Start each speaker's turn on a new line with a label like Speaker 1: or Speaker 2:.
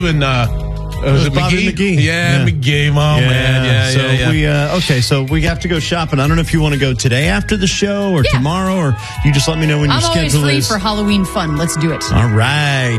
Speaker 1: And was it
Speaker 2: Bobby McGee?
Speaker 1: Yeah, McGee. Oh, man.
Speaker 2: So we have to go shopping. I don't know if you want to go today after the show or tomorrow, or you just let me know when your schedule is.
Speaker 3: I'm always free for Halloween fun. Let's do it.
Speaker 2: All right.